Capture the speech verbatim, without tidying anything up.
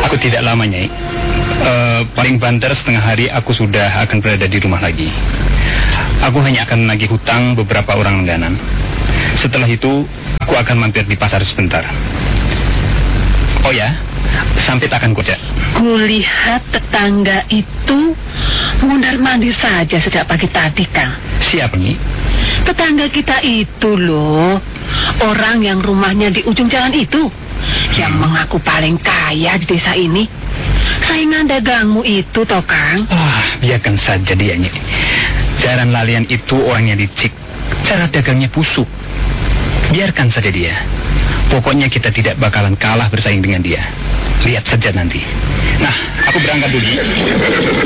Aku tidak lama, Nyai. Uh, paling banter setengah hari aku sudah akan berada di rumah lagi. Aku hanya akan menagih hutang beberapa orang langganan. Setelah itu, aku akan mampir di pasar sebentar. Oh ya, sampit akan kuda. Kulihat tetangga itu mundar-mandir saja sejak pagi tadi, Kang. Siapa, Nyi? Tetangga kita itu loh, orang yang rumahnya di ujung jalan itu, yang hmm. mengaku paling kaya di desa ini. Saingan dagangmu itu, toh, Kang. Ah, biarkan saja dia, Nyi. Jaran lalian itu orangnya licik, cara dagangnya busuk. Biarkan saja dia. Pokoknya kita tidak bakalan kalah bersaing dengan dia. Lihat saja nanti. Nah, aku berangkat dulu.